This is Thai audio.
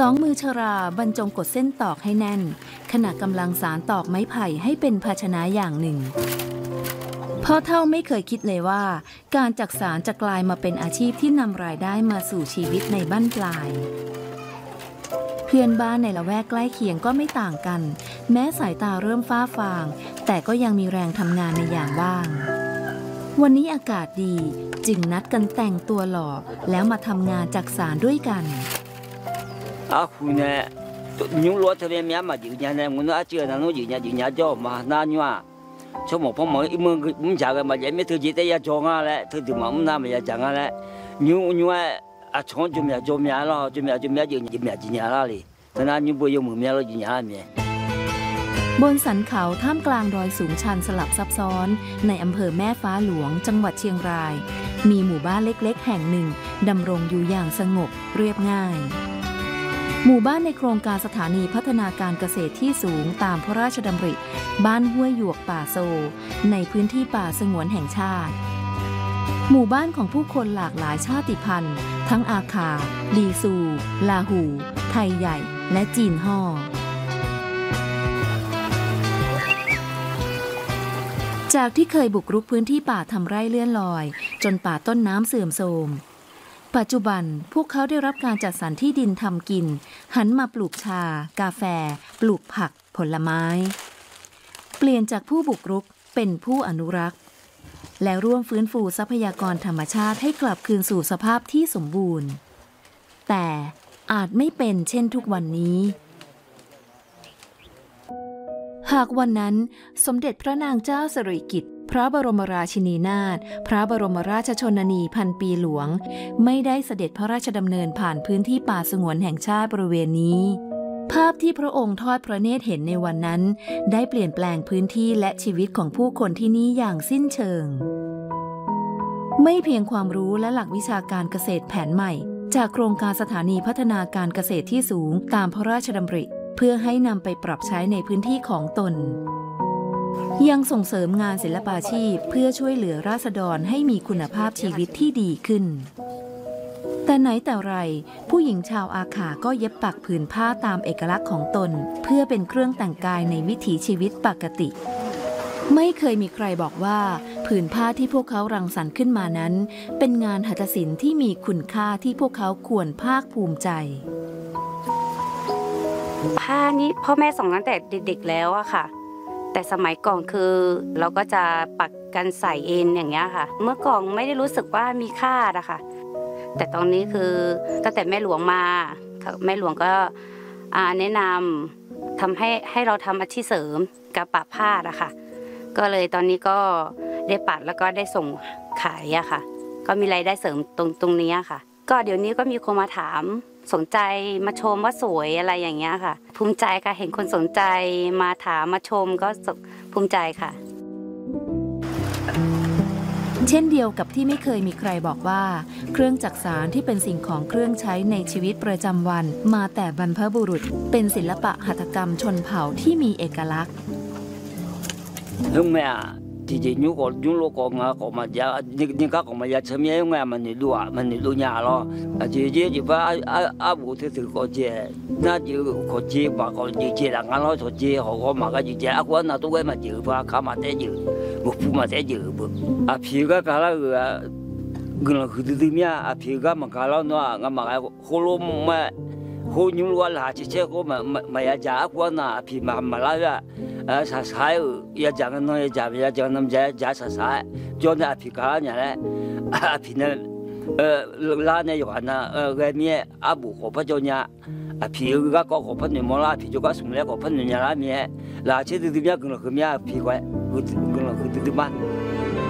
องมือชราบรรจงกดเส้นตอกให้แน่นขณะกำลังสานตอกไม้ไผ่ให้เป็นภาชนะอย่างหนึ่งพ่อเฒ่าไม่เคยคิดเลยว่าการจักสานจะกลายมาเป็นอาชีพที่นำรายได้มาสู่ชีวิตในบั้นปลายเพื่อนบ้านในละแวกใกล้เคียงก็ไม่ต่างกันแม้สายตาเริ่มฟ้าฟางแต่ก็ยังมีแรงทำงานในอย่างว่างวันนี้อากาศดีจึงนัดกันแต่งตัวหล่อแล้วมาทำงานจักสานด้วยกันคุณเนี่ยยุงล้วนทะเลเมียมาอยู่เนี่ยเนี่ยมันอาเจียนนั่นอยู่เนี่ยจ่อมาหน้าเนี่ยชั่วโมงพอมึงมึงจากกันมาเนี่ยไม่ถือจีแต่ยาจงอ่ะแหละถือถึงมันน้ำไม่ยาจังอ่ะแหละยุงอ่ะชงจุ่มยาแล้วจุ่มยาอยู่จีเนี่ยละเลยแต่นั้นยุงไปยุงมือเมียเราจีเนี่ยเมียบนสันเขาท่ามกลางดอยสูงชันสลับซับซ้อนในอำเภอแม่ฟ้าหลวงจังหวัดเชียงรายมีหมู่บ้านเล็กๆแห่งหนึ่งดำรงอยู่อย่างสงบเรียบง่ายหมู่บ้านในโครงการสถานีพัฒนาการเกษตรที่สูงตามพระราชดำริบ้านห้วยหยวกป่าโซในพื้นที่ป่าสงวนแห่งชาติหมู่บ้านของผู้คนหลากหลายชาติพันธุ์ทั้งอาคาลีซูลาหูไทยใหญ่และจีนฮ่อจากที่เคยบุกรุกพื้นที่ป่าทำไร่เลื่อนลอยจนป่าต้นน้ำเสื่อมโทรมปัจจุบันพวกเขาได้รับการจัดสรรที่ดินทำกินหันมาปลูกชากาแฟปลูกผักผลไม้เปลี่ยนจากผู้บุกรุกเป็นผู้อนุรักษ์และร่วมฟื้นฟูทรัพยากรธรรมชาติให้กลับคืนสู่สภาพที่สมบูรณ์แต่อาจไม่เป็นเช่นทุกวันนี้หากวันนั้นสมเด็จพระนางเจ้าสิริกิติ์พระบรมราชินีนาถพระบรมราชชนนีพันปีหลวงไม่ได้เสด็จพระราชดำเนินผ่านพื้นที่ป่าสงวนแห่งชาติบริเวณนี้ภาพที่พระองค์ทอดพระเนตรเห็นในวันนั้นได้เปลี่ยนแปลงพื้นที่และชีวิตของผู้คนที่นี่อย่างสิ้นเชิงไม่เพียงความรู้และหลักวิชาการเกษตรแผนใหม่จากโครงการสถานีพัฒนาการเกษตรที่สูงตามพระราชดำริเพื่อให้นำไปปรับใช้ในพื้นที่ของตนยังส่งเสริมงานศิลปาชีพเพื่อช่วยเหลือราษฎรให้มีคุณภาพชีวิตที่ดีขึ้นแต่ไหนแต่ไรผู้หญิงชาวอาขาก็เย็บปักผืนผ้าตามเอกลักษณ์ของตนเพื่อเป็นเครื่องแต่งกายในวิถีชีวิตปกติไม่เคยมีใครบอกว่าผืนผ้าที่พวกเขารังสรรค์ขึ้นมานั้นเป็นงานหัตถศิลป์ที่มีคุณค่าที่พวกเขาควรภาคภูมิใจผ้านี้พ่อแม่ส่งตั้งแต่เด็กๆแล้วอะค่ะแต่สมัยก่อนคือเราก็จะปักกันใส่เองอย่างเงี้ยค่ะเมื่อก่อนไม่ได้รู้สึกว่ามีค่านะคะแต่ตอนนี้คือตั้งแต่แม่หลวงมาแม่หลวงก็แนะนำทำให้เราทำอาชีพเสริมกับปักผ้าอะค่ะก็เลยตอนนี้ก็ได้ปักแล้วก็ได้ส่งขายอะค่ะก็มีรายได้เสริมตรงนี้ค่ะก็เดี๋ยวนี้ก็มีคนมาถามสนใจมาชมว่าสวยอะไรอย่างเงี้ยค่ะภูมิใจค่ะเห็นคนสนใจมาถามมาชมก็ภูมิใจค่ะเช่นเดียวกับที่ไม่เคยมีใครบอกว่าเครื่องจักสานที่เป็นสิ่งของเครื่องใช้ในชีวิตประจำวันมาแต่บรรพบุรุษเป็นศิลปะหัตถกรรมชนเผ่าที่มีเอกลักษณ์ chị nhung lúa còn mà giờ nhưng các còn mà giờ sớm nhé mình đi lúa nhà lo chị phải áp dụng thứ có chị na chị có chị mà còn chị là ngắn nói thôi chị họ có mà cái chị áp quên là tôi mà chị phải khám mà thế chị một phụ mà thế chị phía cái là gần từ từ nha phía cái mà cái nó mà cái hồ mà hồ nhung lúa là chị sẽ có mà giờ áp quên là phía mà lại sa sai ya jangan no ya jangan nam ja sa sai cho na phi ka nya le phi na la ne yo na ga mi abu ko pa jo nya phi ga ko pa ni mo la phi jo ka sum le ko pa ni nya la mi la che de ya gun lo mi phi kwa gun lo de ma